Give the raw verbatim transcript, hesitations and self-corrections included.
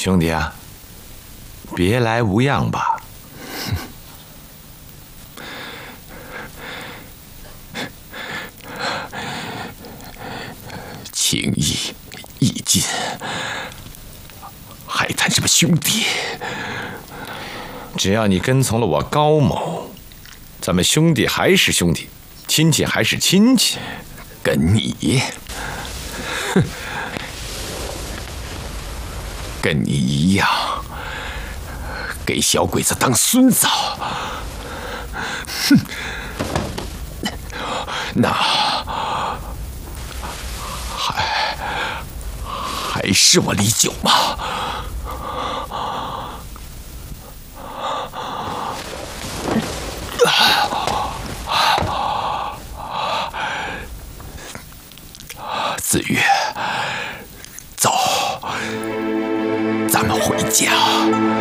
兄弟啊，别来无恙吧？ 情义义尽，还谈什么兄弟？ 只要你跟从了我高某，咱们兄弟还是兄弟，亲戚还是亲戚。 跟你，哼，跟你一样，给小鬼子当孙子。哼，那还还是我李九吗？子越，走，咱们回家。